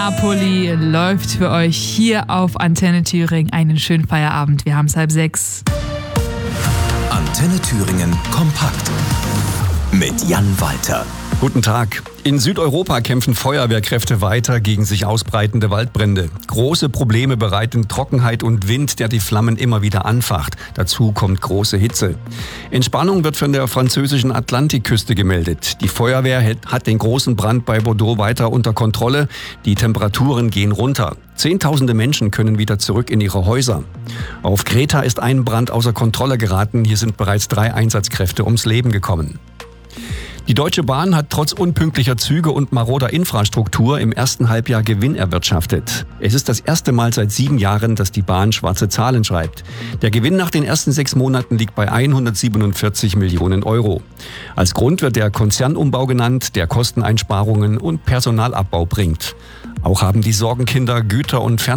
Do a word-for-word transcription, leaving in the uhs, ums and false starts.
Napoli läuft für euch hier auf Antenne Thüringen. Einen schönen Feierabend. Wir haben es halb sechs. Antenne Thüringen kompakt mit Jan Walter. Guten Tag. In Südeuropa kämpfen Feuerwehrkräfte weiter gegen sich ausbreitende Waldbrände. Große Probleme bereiten Trockenheit und Wind, der die Flammen immer wieder anfacht. Dazu kommt große Hitze. Entspannung wird von der französischen Atlantikküste gemeldet. Die Feuerwehr hat den großen Brand bei Bordeaux weiter unter Kontrolle. Die Temperaturen gehen runter. Zehntausende Menschen können wieder zurück in ihre Häuser. Auf Kreta ist ein Brand außer Kontrolle geraten. Hier sind bereits drei Einsatzkräfte ums Leben gekommen. Die Deutsche Bahn hat trotz unpünktlicher Züge und maroder Infrastruktur im ersten Halbjahr Gewinn erwirtschaftet. Es ist das erste Mal seit sieben Jahren, dass die Bahn schwarze Zahlen schreibt. Der Gewinn nach den ersten sechs Monaten liegt bei hundertsiebenundvierzig Millionen Euro. Als Grund wird der Konzernumbau genannt, der Kosteneinsparungen und Personalabbau bringt. Auch haben die Sorgenkinder Güter und Fern